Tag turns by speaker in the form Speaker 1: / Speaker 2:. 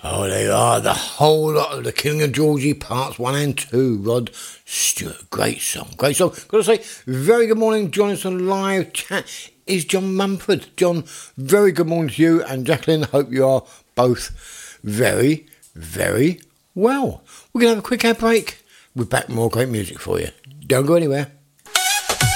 Speaker 1: Oh, they are the whole lot of the King of Georgie parts 1 and 2. Rod Stewart, great song, great song. Got to say, very good morning. Joining us on live chat is John Mumford. John, very good morning to you, and Jacqueline, hope you are both very, very well. We're going to have a quick ad break. We're back with more great music for you. Don't go anywhere.